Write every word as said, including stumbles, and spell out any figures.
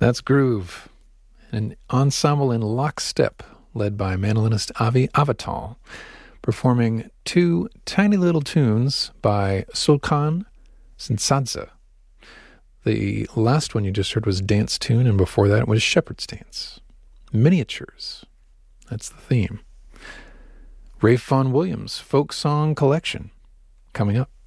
That's Groove, an ensemble in lockstep led by mandolinist Avi Avital, performing two tiny little tunes by Sulkan Sinsadze. The last one you just heard was Dance Tune, and before that was Shepherd's Dance. Miniatures. That's the theme. Rafe Vaughan Williams' Folk Song Collection, coming up.